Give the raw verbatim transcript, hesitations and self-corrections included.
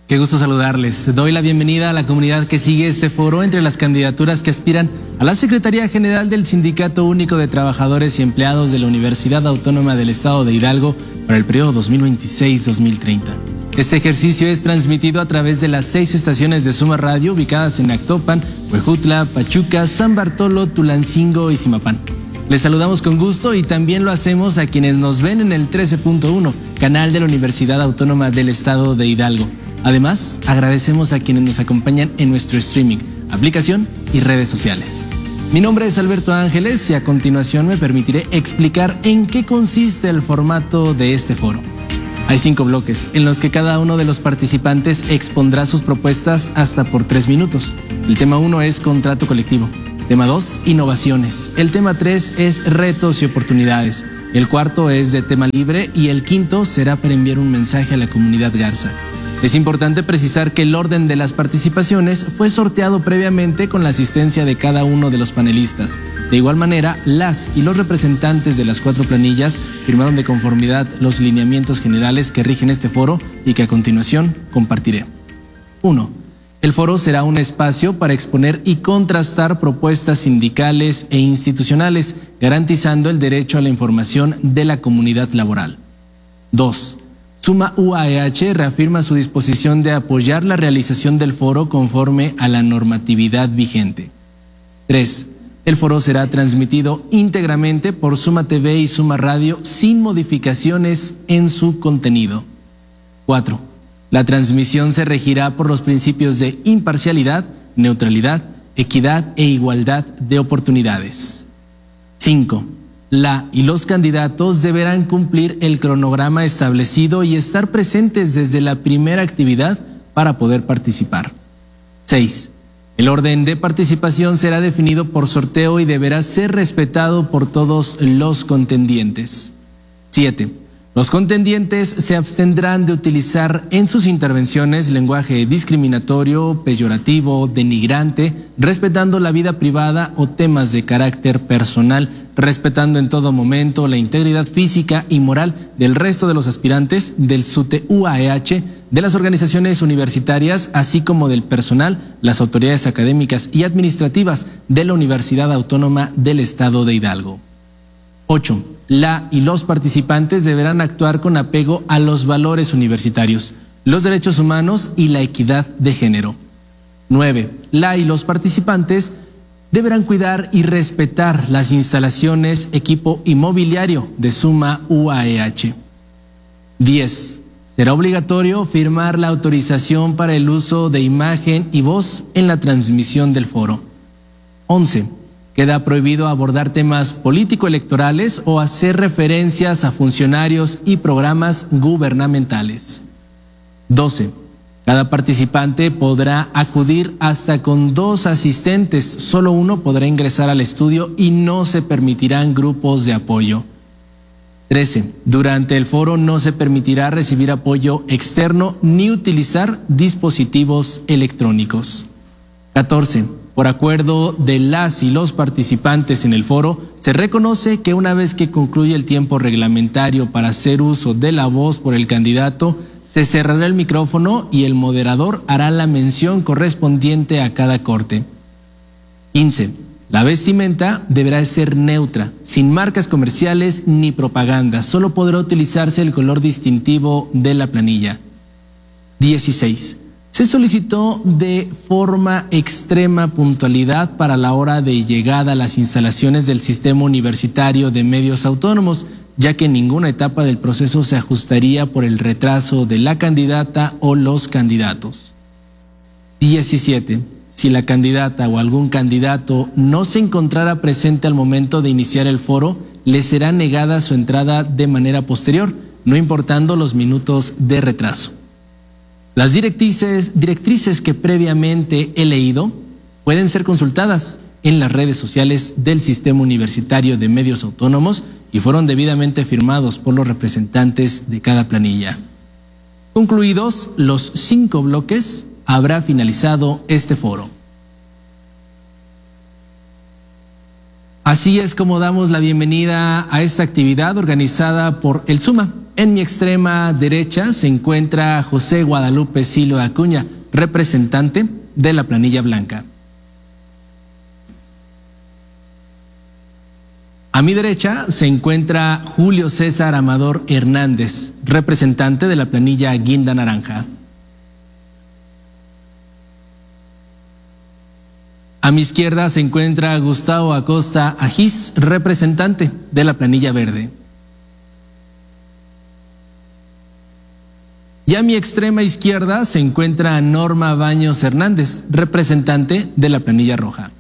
Qué gusto saludarles. Doy la bienvenida a la comunidad que sigue este foro entre las candidaturas que aspiran a la Secretaría General del Sindicato Único de Trabajadores y Empleados de la Universidad Autónoma del Estado de Hidalgo para el periodo dos mil veintiséis a dos mil treinta. Este ejercicio es transmitido a través de las seis estaciones de Suma Radio ubicadas en Actopan, Huejutla, Pachuca, San Bartolo, Tulancingo y Zimapán. Les saludamos con gusto y también lo hacemos a quienes nos ven en el trece punto uno, canal de la Universidad Autónoma del Estado de Hidalgo. Además, agradecemos a quienes nos acompañan en nuestro streaming, aplicación y redes sociales. Mi nombre es Alberto Ángeles y a continuación me permitiré explicar en qué consiste el formato de este foro. Hay cinco bloques en los que cada uno de los participantes expondrá sus propuestas hasta por tres minutos. El tema uno es contrato colectivo. Tema dos, innovaciones. El tema tres es retos y oportunidades. El cuarto es de tema libre y el quinto será para enviar un mensaje a la comunidad Garza. Es importante precisar que el orden de las participaciones fue sorteado previamente con la asistencia de cada uno de los panelistas. De igual manera, las y los representantes de las cuatro planillas firmaron de conformidad los lineamientos generales que rigen este foro y que a continuación compartiré. uno. El foro será un espacio para exponer y contrastar propuestas sindicales e institucionales, garantizando el derecho a la información de la comunidad laboral. dos. Suma U A E H reafirma su disposición de apoyar la realización del foro conforme a la normatividad vigente. tres. El foro será transmitido íntegramente por Suma T V y Suma Radio sin modificaciones en su contenido. cuatro. La transmisión se regirá por los principios de imparcialidad, neutralidad, equidad e igualdad de oportunidades. cinco. La y los candidatos deberán cumplir el cronograma establecido y estar presentes desde la primera actividad para poder participar. seis. El orden de participación será definido por sorteo y deberá ser respetado por todos los contendientes. siete. Los contendientes se abstendrán de utilizar en sus intervenciones lenguaje discriminatorio, peyorativo, denigrante, respetando la vida privada o temas de carácter personal, respetando en todo momento la integridad física y moral del resto de los aspirantes del SUTE U A E H, de las organizaciones universitarias, así como del personal, las autoridades académicas y administrativas de la Universidad Autónoma del Estado de Hidalgo. ocho. La y los participantes deberán actuar con apego a los valores universitarios, los derechos humanos y la equidad de género. nueve. La y los participantes deberán cuidar y respetar las instalaciones, equipo inmobiliario de Suma U A E H. diez. Será obligatorio firmar la autorización para el uso de imagen y voz en la transmisión del foro. once. Queda prohibido abordar temas político-electorales o hacer referencias a funcionarios y programas gubernamentales. doce. Cada participante podrá acudir hasta con dos asistentes. Solo uno podrá ingresar al estudio y no se permitirán grupos de apoyo. trece. Durante el foro no se permitirá recibir apoyo externo ni utilizar dispositivos electrónicos. catorce. Por acuerdo de las y los participantes en el foro, se reconoce que una vez que concluye el tiempo reglamentario para hacer uso de la voz por el candidato, se cerrará el micrófono y el moderador hará la mención correspondiente a cada corte. quince. La vestimenta deberá ser neutra, sin marcas comerciales ni propaganda. Solo podrá utilizarse el color distintivo de la planilla. dieciséis. Se solicitó de forma extrema puntualidad para la hora de llegada a las instalaciones del Sistema Universitario de Medios Autónomos, ya que ninguna etapa del proceso se ajustaría por el retraso de la candidata o los candidatos. diecisiete. Si la candidata o algún candidato no se encontrara presente al momento de iniciar el foro, le será negada su entrada de manera posterior, no importando los minutos de retraso. Las directrices, directrices que previamente he leído pueden ser consultadas en las redes sociales del Sistema Universitario de Medios Autónomos y fueron debidamente firmados por los representantes de cada planilla. Concluidos los cinco bloques, habrá finalizado este foro. Así es como damos la bienvenida a esta actividad organizada por el SUMA, En mi extrema derecha se encuentra José Guadalupe Silo Acuña, representante de la planilla blanca. A mi derecha se encuentra Julio César Amador Hernández, representante de la planilla guinda naranja. A mi izquierda se encuentra Gustavo Acosta Ajís, representante de la planilla verde. Y a mi extrema izquierda se encuentra Norma Baños Hernández, representante de la planilla roja.